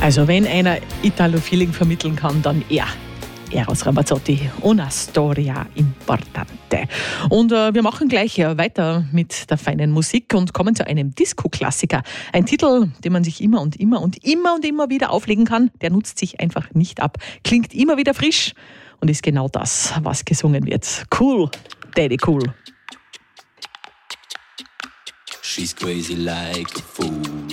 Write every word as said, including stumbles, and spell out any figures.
Also wenn einer Italo-Feeling vermitteln kann, dann er. Eros Ramazzotti, una storia importante. Und äh, wir machen gleich äh, weiter mit der feinen Musik und kommen zu einem Disco-Klassiker. Ein Titel, den man sich immer und immer und immer und immer wieder auflegen kann. Der nutzt sich einfach nicht ab. Klingt immer wieder frisch und ist genau das, was gesungen wird. Cool, Daddy Cool. She's crazy like a fool.